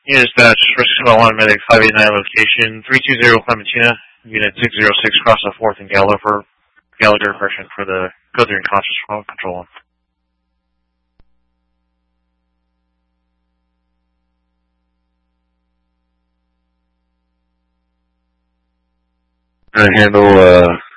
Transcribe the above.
Unit dispatch, Risk 1 Medic 589 location, 320 Clementina, Unit 606 cross the 4th and Gallagher correction for the code 3 unconscious phone control. Gonna handle